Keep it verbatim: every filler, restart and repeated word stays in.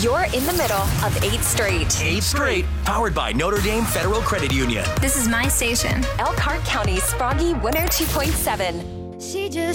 You're in the middle of eight Straight. Eight Straight, powered by Notre Dame Federal Credit Union. This is my station. Elkhart County's Froggy one oh two point seven. She just